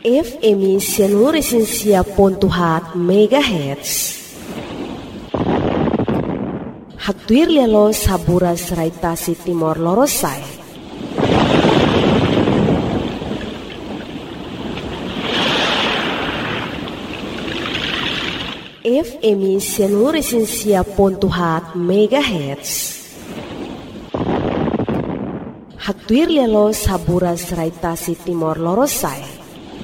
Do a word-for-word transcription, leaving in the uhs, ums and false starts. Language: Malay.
F M Sianuresinsia Pontuhat Megahertz. Hatuir lialo saburas raitasi Timor Lorosai. F M Sianuresinsia Pontuhat Megahertz. Hatuir lialo saburas raitasi Timor Lorosai.